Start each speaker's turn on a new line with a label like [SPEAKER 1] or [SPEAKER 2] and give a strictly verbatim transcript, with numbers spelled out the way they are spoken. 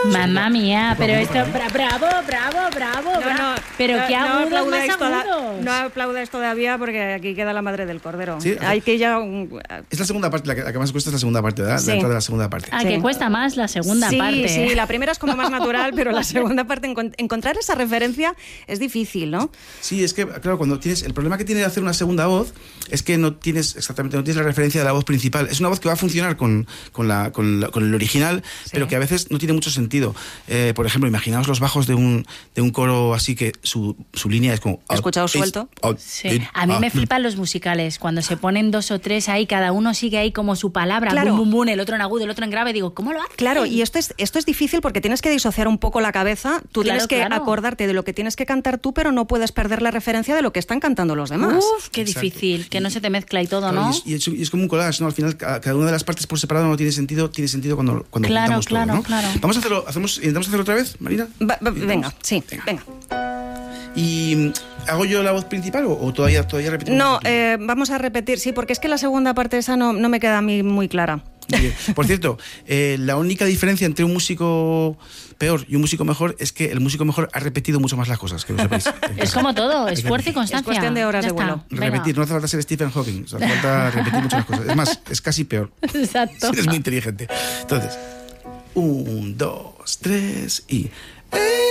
[SPEAKER 1] Mamma mía, pero esto, bra- bravo, bravo, bravo,
[SPEAKER 2] No,
[SPEAKER 1] bravo.
[SPEAKER 2] no,
[SPEAKER 1] pero
[SPEAKER 2] no,
[SPEAKER 1] qué
[SPEAKER 2] no
[SPEAKER 1] agudos
[SPEAKER 2] aplaudáis
[SPEAKER 1] más
[SPEAKER 2] toda-
[SPEAKER 1] agudos.
[SPEAKER 2] no aplaudáis todavía porque aquí queda la madre del cordero.
[SPEAKER 3] Sí,
[SPEAKER 2] Hay que ya... un-
[SPEAKER 3] Es la segunda parte, la que, la que más cuesta es la segunda parte, ¿verdad?
[SPEAKER 2] Sí.
[SPEAKER 3] La entrada de la segunda parte.
[SPEAKER 1] Ah,
[SPEAKER 2] Sí.
[SPEAKER 1] que cuesta más la segunda
[SPEAKER 2] sí,
[SPEAKER 1] parte.
[SPEAKER 2] Sí, la primera es como más natural, pero la segunda parte, encont- encontrar esa referencia es difícil, ¿no?
[SPEAKER 3] Sí, es que, claro, cuando tienes... El problema que tiene de hacer una segunda voz es que no tienes exactamente, no tienes la referencia de la voz principal. Es una voz que va a funcionar con, con, la, con, la- con el original,
[SPEAKER 2] Sí.
[SPEAKER 3] pero que a veces no tiene mucho sentido. Eh, por ejemplo, imaginaos los bajos de un, de un coro así que su, su línea es como...
[SPEAKER 2] He escuchado suelto.
[SPEAKER 1] Sí. A mí me flipan los musicales, cuando se ponen dos o tres ahí, cada uno sigue ahí como su palabra,
[SPEAKER 2] Claro.
[SPEAKER 1] bum, bum, bum, el otro en agudo, el otro en grave, digo, ¿cómo lo hace?
[SPEAKER 2] Claro, y esto es, esto es difícil porque tienes que disociar un poco la cabeza, tú
[SPEAKER 1] Claro,
[SPEAKER 2] tienes que
[SPEAKER 1] claro.
[SPEAKER 2] acordarte de lo que tienes que cantar tú, pero no puedes perder la referencia de lo que están cantando los demás.
[SPEAKER 1] Uf, qué
[SPEAKER 3] Exacto.
[SPEAKER 1] difícil, que no se te mezcla y todo,
[SPEAKER 3] Claro,
[SPEAKER 1] ¿no?
[SPEAKER 3] y, es, y es- y es como un collage, ¿no? Al final, ca- cada una de las partes por separado no tiene sentido, tiene sentido cuando, cuando
[SPEAKER 1] Claro,
[SPEAKER 3] juntamos
[SPEAKER 1] claro,
[SPEAKER 3] todo, ¿no?
[SPEAKER 1] claro.
[SPEAKER 3] Vamos a hacerlo, hacemos, intentamos hacerlo otra vez, Marina.
[SPEAKER 2] Va- va- venga,
[SPEAKER 3] ¿Intentamos?
[SPEAKER 2] sí, venga.
[SPEAKER 3] ¿Y mm, hago yo la voz principal o, o todavía, todavía repetimos?
[SPEAKER 2] No,
[SPEAKER 3] un poquito?
[SPEAKER 2] eh, vamos a repetir, sí, porque es que la segunda parte esa no, no me queda a mí muy clara.
[SPEAKER 3] Muy bien. Por cierto, eh, la única diferencia entre un músico peor y un músico mejor es que el músico mejor ha repetido mucho más las cosas, que lo sepáis.
[SPEAKER 1] Es como todo, esfuerzo y constancia.
[SPEAKER 2] Es cuestión de horas
[SPEAKER 1] Ya
[SPEAKER 2] de
[SPEAKER 1] está,
[SPEAKER 2] vuelo.
[SPEAKER 1] venga.
[SPEAKER 3] Repetir, no hace falta ser Stephen Hawking, o sea, hace falta repetir muchas cosas. Es más, es casi peor.
[SPEAKER 1] Exacto.
[SPEAKER 3] Es muy inteligente. Entonces, un, dos, tres y...